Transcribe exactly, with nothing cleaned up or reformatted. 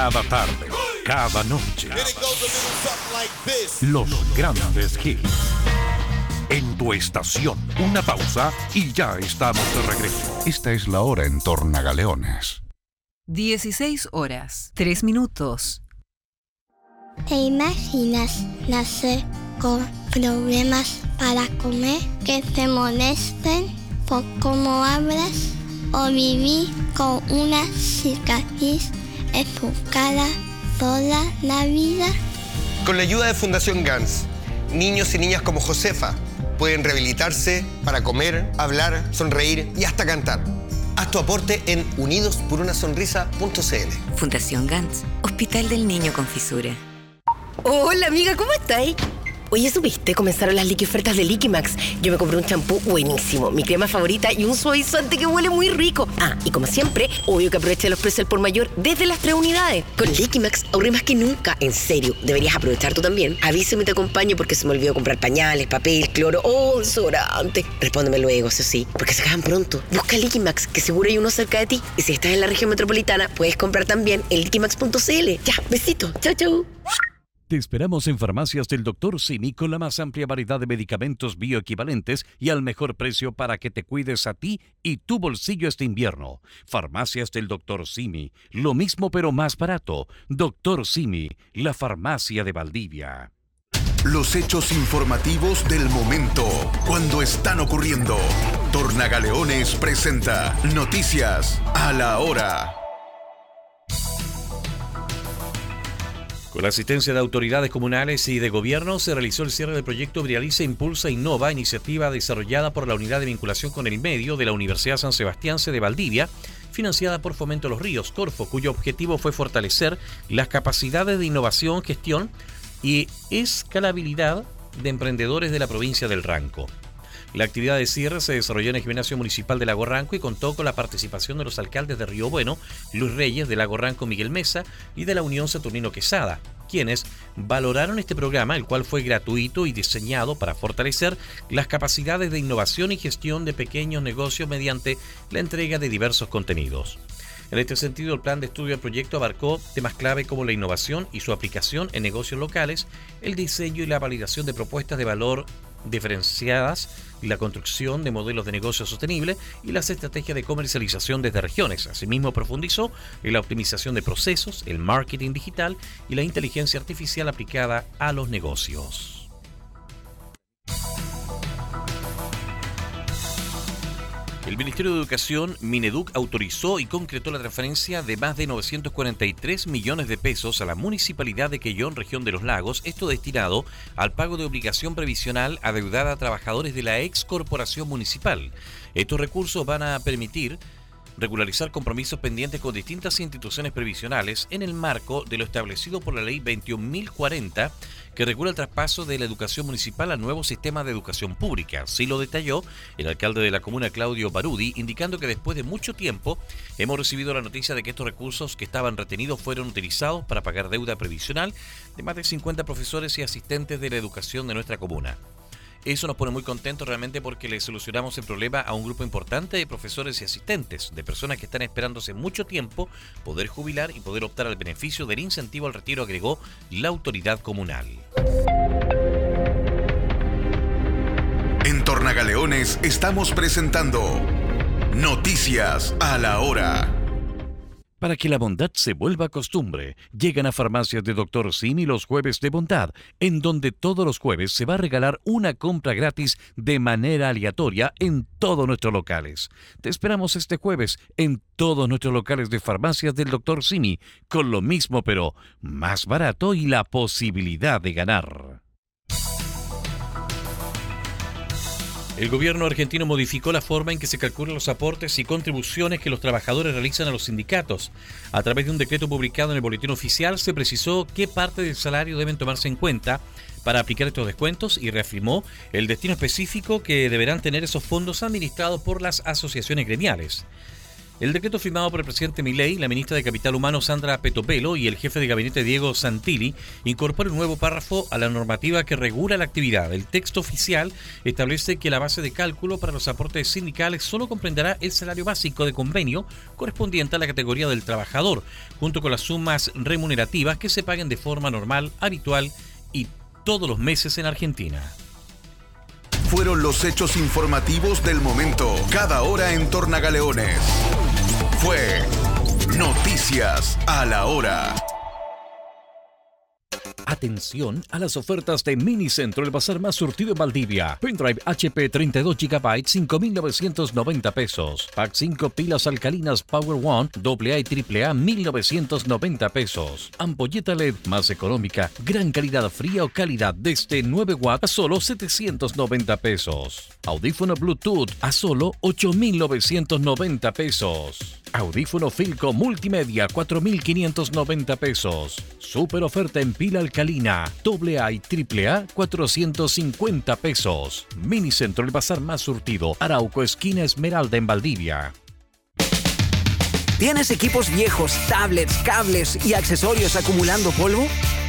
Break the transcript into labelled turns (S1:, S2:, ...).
S1: Cada tarde, cada noche, los grandes hits. En tu estación, una pausa y ya estamos de regreso. Esta es la hora en Tornagaleones.
S2: dieciséis horas, tres minutos.
S3: ¿Te imaginas nacer con problemas para comer, que te molesten por cómo hablas, o vivir con una cicatriz en tu cara toda la vida?
S4: Con la ayuda de Fundación Gans, niños y niñas como Josefa pueden rehabilitarse para comer, hablar, sonreír y hasta cantar. Haz tu aporte en unidos por una sonrisa punto c l.
S5: Fundación Gans, Hospital del Niño con Fisura.
S6: Hola amiga, ¿cómo estáis? Oye, ¿supiste? Comenzaron las liqui ofertas de Liquimax. Yo me compré un champú buenísimo, mi crema favorita y un suavizante que huele muy rico. Ah, y como siempre, obvio que aproveché los precios al por mayor desde las tres unidades. Con Liquimax ahorré más que nunca. En serio, deberías aprovechar tú también. Avísame y te acompaño porque se me olvidó comprar pañales, papel, cloro o desodorante. Respóndeme luego, eso sí, porque se acaban pronto. Busca Liquimax, que seguro hay uno cerca de ti. Y si estás en la región metropolitana, puedes comprar también en liquimax punto c l. Ya, besito. Chau, chau.
S1: Te esperamos en Farmacias del doctor Simi con la más amplia variedad de medicamentos bioequivalentes y al mejor precio para que te cuides a ti y tu bolsillo este invierno. Farmacias del doctor Simi, lo mismo pero más barato. doctor Simi, la farmacia de Valdivia.
S7: Los hechos informativos del momento, cuando están ocurriendo. Tornagaleones presenta Noticias a la Hora.
S8: Con la asistencia de autoridades comunales y de gobierno se realizó el cierre del proyecto Brializa Impulsa Innova, iniciativa desarrollada por la Unidad de Vinculación con el Medio de la Universidad San Sebastián de Valdivia, financiada por Fomento Los Ríos, Corfo, cuyo objetivo fue fortalecer las capacidades de innovación, gestión y escalabilidad de emprendedores de la provincia del Ranco. La actividad de cierre se desarrolló en el Gimnasio Municipal de Lago Ranco y contó con la participación de los alcaldes de Río Bueno, Luis Reyes, de Lago Ranco Miguel Mesa y de la Unión Saturnino Quesada, quienes valoraron este programa, el cual fue gratuito y diseñado para fortalecer las capacidades de innovación y gestión de pequeños negocios mediante la entrega de diversos contenidos. En este sentido, el plan de estudio del proyecto abarcó temas clave como la innovación y su aplicación en negocios locales, el diseño y la validación de propuestas de valor diferenciadas, la construcción de modelos de negocio sostenible y las estrategias de comercialización desde regiones. Asimismo, profundizó en la optimización de procesos, el marketing digital y la inteligencia artificial aplicada a los negocios. El Ministerio de Educación, Mineduc, autorizó y concretó la transferencia de más de novecientos cuarenta y tres millones de pesos a la Municipalidad de Quellón, región de Los Lagos, esto destinado al pago de obligación previsional adeudada a trabajadores de la ex corporación municipal. Estos recursos van a permitir regularizar compromisos pendientes con distintas instituciones previsionales en el marco de lo establecido por la Ley veintiún mil cuarenta, que regula el traspaso de la educación municipal al nuevo sistema de educación pública. Así lo detalló el alcalde de la comuna, Claudio Barudi, indicando que después de mucho tiempo hemos recibido la noticia de que estos recursos que estaban retenidos fueron utilizados para pagar deuda previsional de más de cincuenta profesores y asistentes de la educación de nuestra comuna. Eso nos pone muy contentos realmente porque le solucionamos el problema a un grupo importante de profesores y asistentes, de personas que están esperando hace mucho tiempo poder jubilar y poder optar al beneficio del incentivo al retiro, agregó la autoridad comunal.
S7: En Tornagaleones estamos presentando Noticias a la Hora.
S1: Para que la bondad se vuelva costumbre, llegan a Farmacias de doctor Simi los jueves de bondad, en donde todos los jueves se va a regalar una compra gratis de manera aleatoria en todos nuestros locales. Te esperamos este jueves en todos nuestros locales de Farmacias del doctor Simi, con lo mismo pero más barato y la posibilidad de ganar.
S8: El gobierno argentino modificó la forma en que se calculan los aportes y contribuciones que los trabajadores realizan a los sindicatos. A través de un decreto publicado en el Boletín Oficial se precisó qué parte del salario deben tomarse en cuenta para aplicar estos descuentos y reafirmó el destino específico que deberán tener esos fondos administrados por las asociaciones gremiales. El decreto firmado por el presidente Milei, la ministra de Capital Humano Sandra Petopelo y el jefe de gabinete Diego Santilli incorpora un nuevo párrafo a la normativa que regula la actividad. El texto oficial establece que la base de cálculo para los aportes sindicales solo comprenderá el salario básico de convenio correspondiente a la categoría del trabajador, junto con las sumas remunerativas que se paguen de forma normal, habitual y todos los meses en Argentina.
S7: Fueron los hechos informativos del momento, cada hora en Tornagaleones. Fue Noticias a la Hora.
S1: Atención a las ofertas de Minicentro, el bazar más surtido en Valdivia. Pendrive H P treinta y dos gigabytes, cinco mil novecientos noventa pesos. Pack cinco pilas alcalinas Power One, doble A y triple A, mil novecientos noventa pesos. Ampolleta L E D más económica, gran calidad fría o calidad desde nueve watts a solo setecientos noventa pesos. Audífono Bluetooth a solo ocho mil novecientos noventa pesos. Audífono Filco Multimedia, cuatro mil quinientos noventa pesos. Super oferta en pila alcalina, doble A y triple A, cuatrocientos cincuenta pesos. Minicentro, el bazar más surtido, Arauco, esquina Esmeralda en Valdivia.
S9: ¿Tienes equipos viejos, tablets, cables y accesorios acumulando polvo?